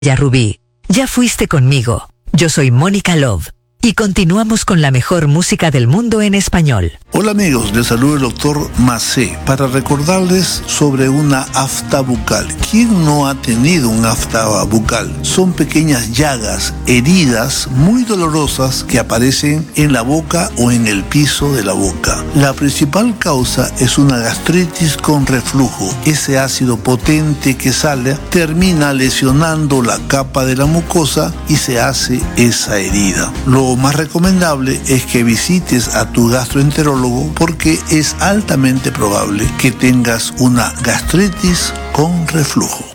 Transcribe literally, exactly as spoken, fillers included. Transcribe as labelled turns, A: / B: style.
A: Ya Rubí, ya fuiste conmigo. Yo soy Mónica Love y continuamos con la mejor música del mundo en español.
B: Hola amigos, les saluda el doctor Macé para recordarles sobre una afta bucal. ¿Quién no ha tenido un afta bucal? Son pequeñas llagas, heridas muy dolorosas que aparecen en la boca o en el piso de la boca. La principal causa es una gastritis con reflujo. Ese ácido potente que sale termina lesionando la capa de la mucosa y se hace esa herida. Lo más recomendable es que visites a tu gastroenterólogo porque es altamente probable que tengas una gastritis con reflujo.